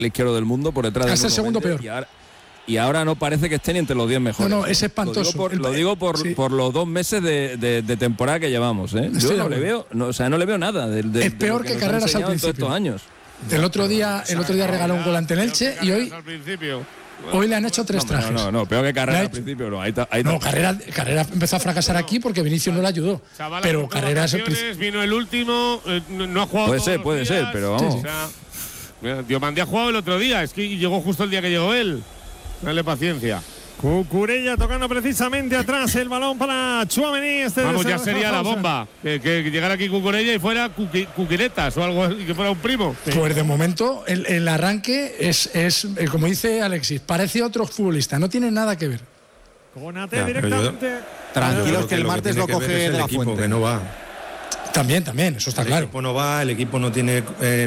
izquierdo del mundo por detrás de es el segundo peor. Y ahora no parece que esté ni entre los 10 mejores. No, es espantoso. Lo digo por los 2 meses de temporada que llevamos, ¿eh? Yo no le veo, no le veo nada. Es peor que Carreras al principio. Estos años. El otro día regaló un gol ante el Elche y hoy le han hecho 3 trajes. No, peor que Carreras al principio. No, Carreras empezó a fracasar aquí porque Vinicius no le ayudó. Chavala, pero Carreras vino el último, no ha jugado. Puede ser, pero vamos. Sí. O sea, Diomandé ha jugado el otro día, es que llegó justo el día que llegó él. Dale paciencia. Cucurella tocando precisamente atrás el balón para Tchouaméni. Vamos, ya sería la bomba. Que llegara aquí Cucurella y fuera Cuquiretas o algo, y que fuera un primo. Pues de momento el arranque es como dice Alexis, parece otro futbolista, no tiene nada que ver. Conate directamente. Tranquilos que el martes lo coge de la Fuente. Que no va. También, eso está claro. El equipo no va, el equipo no tiene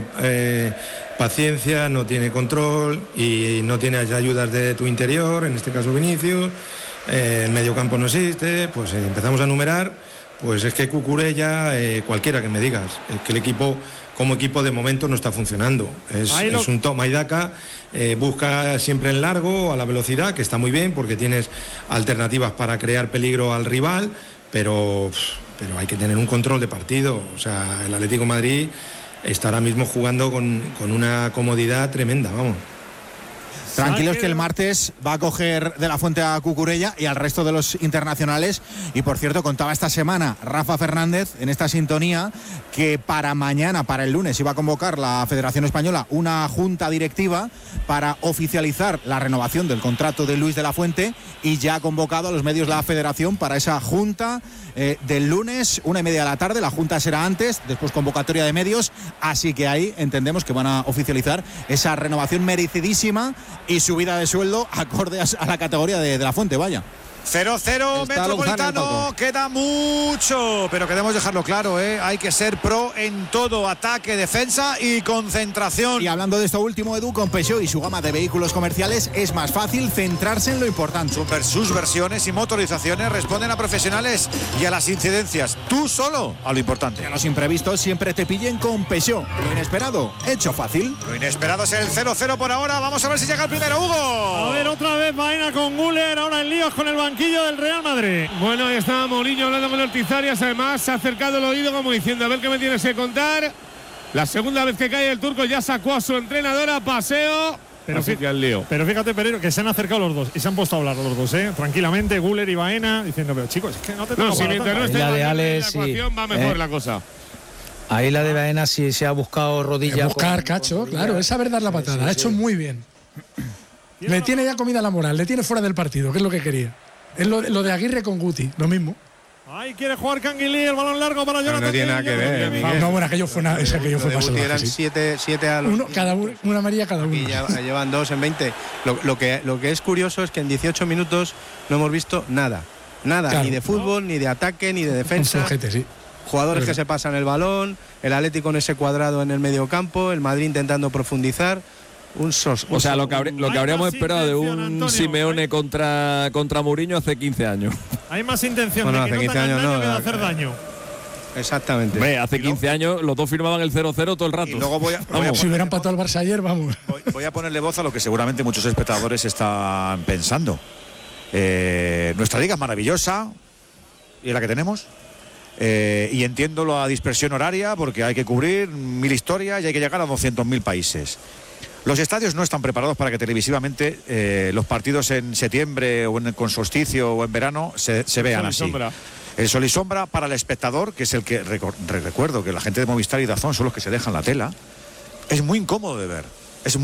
paciencia, no tiene control y no tiene ayudas de tu interior, en este caso Vinicius, el mediocampo no existe, pues empezamos a enumerar, pues es que Cucurella, cualquiera que me digas, es que el equipo como equipo de momento no está funcionando, es un toma y daca, busca siempre en largo, a la velocidad, que está muy bien porque tienes alternativas para crear peligro al rival, pero hay que tener un control de partido. O sea, el Atlético de Madrid está ahora mismo jugando con una comodidad tremenda, vamos. Tranquilos que el martes va a coger de la Fuente a Cucurella y al resto de los internacionales. Y por cierto, contaba esta semana Rafa Fernández en esta sintonía que para mañana, para el lunes, iba a convocar la Federación Española una junta directiva para oficializar la renovación del contrato de Luis de la Fuente, y ya ha convocado a los medios de la Federación para esa junta del lunes, 1:30 de la tarde. La junta será antes, después convocatoria de medios, así que ahí entendemos que van a oficializar esa renovación merecidísima y subida de sueldo acorde a la categoría de la Fuente, vaya. 0-0 Metropolitano, queda mucho, pero queremos dejarlo claro, hay que ser pro en todo, ataque, defensa y concentración. Y hablando de esto último, Edu, con Peugeot y su gama de vehículos comerciales es más fácil centrarse en lo importante. Sus versiones y motorizaciones responden a profesionales y a las incidencias, tú solo a lo importante. Que los imprevistos siempre te pillen con Peugeot. Lo inesperado, hecho fácil. Lo inesperado es el 0-0 por ahora, vamos a ver si llega el primero, Hugo. A ver, otra vez Baena con Güler, ahora en líos con el banquillo del Real Madrid. Bueno, ahí está Mourinho hablando con Ortiz Arias, además se ha acercado el oído como diciendo a ver qué me tienes que contar. La segunda vez que cae el turco ya sacó a su entrenadora, paseo. Pero fíjate, Pereiro, que se han acercado los dos y se han puesto a hablar los dos, tranquilamente, Güler y Baena, diciendo, pero chicos, es que no te tengo si mientras no esté la de Ale, la ecuación va mejor la cosa. Ahí la de Baena sí se ha buscado rodilla. Buscar, Cacho, claro, es saber dar la patada, ha hecho muy bien. Le tiene ya comida la moral, le tiene fuera del partido, que es lo que quería. Es lo de Aguirre con Guti, lo mismo. Ahí quiere jugar Canguilí, el balón largo para Jonathan. No tiene nada que ver. No, bueno, aquello fue más salvaje. Eran 7 a los una amarilla cada uno. Y ya llevan 2 en 20. Lo que es curioso es que en 18 minutos no hemos visto nada, claro. Ni de fútbol, ni de ataque, ni de defensa. Flojete, sí. Jugadores que se pasan el balón, el Atlético en ese cuadrado en el medio campo, el Madrid intentando profundizar. O sea, lo que habríamos esperado de un Antonio, Simeone contra Mourinho hace 15 años. Hay más intención Bueno, de que hace no 15 te hagan años daño no, que de hacer daño. Exactamente. Hombre, hace 15 años los dos firmaban el 0-0 todo el rato. Y luego si hubieran empatado al Barça ayer, vamos. Voy a ponerle voz a lo que seguramente muchos espectadores están pensando. Nuestra liga es maravillosa y es la que tenemos. Y entiendo la dispersión horaria porque hay que cubrir 1000 historias y hay que llegar a 200.000 países. Los estadios no están preparados para que televisivamente los partidos en septiembre o con solsticio o en verano se vean así. El sol y sombra para el espectador, que es el que recuerdo que la gente de Movistar y DAZN son los que se dejan la tela, es muy incómodo de ver.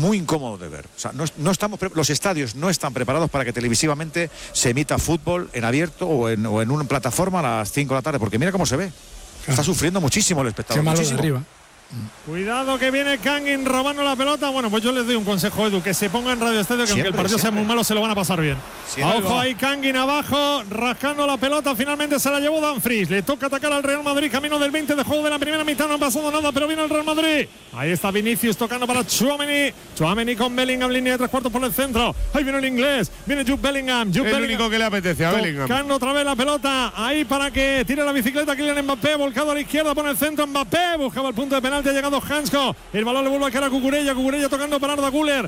O sea, los estadios no están preparados para que televisivamente se emita fútbol en abierto o en una plataforma a las 5 de la tarde, porque mira cómo se ve. Está sufriendo muchísimo el espectador. Qué malo de muchísimo. arriba. Cuidado que viene Kangin robando la pelota. Bueno, pues yo les doy un consejo, Edu, que se ponga en Radio Estadio, que aunque el partido sea muy malo, se lo van a pasar bien. Ojo ahí, Kangin abajo, rascando la pelota. Finalmente se la llevó Dumfries. Le toca atacar al Real Madrid, camino del 20 de juego de la primera mitad. No ha pasado nada, pero viene el Real Madrid. Ahí está Vinicius tocando para Tchouaméni. Tchouaméni con Bellingham, línea de 3/4 por el centro. Ahí viene el inglés, viene Jude Bellingham. El único que le apetece a Bellingham. Tocando otra vez la pelota, ahí para que tire la bicicleta Kylian Mbappé, volcado a la izquierda, pone el centro Mbappé. Buscaba el punto de penalti, ha llegado Hansko. El balón le vuelve a caer a Cucurella tocando para Arda Güler.